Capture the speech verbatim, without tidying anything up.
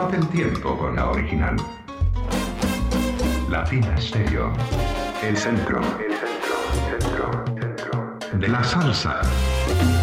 Comparte el tiempo con la original. Latina Stereo. El centro, el centro, centro, centro de la salsa.